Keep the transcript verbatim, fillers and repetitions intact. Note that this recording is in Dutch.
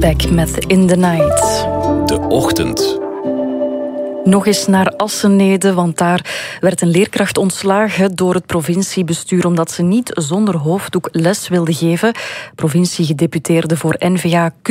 Nickelback met In the Night. De ochtend. Nog eens naar Assenede, want daar werd een leerkracht ontslagen door het provinciebestuur omdat ze niet zonder hoofddoek les wilde geven. Provinciegedeputeerde voor N V A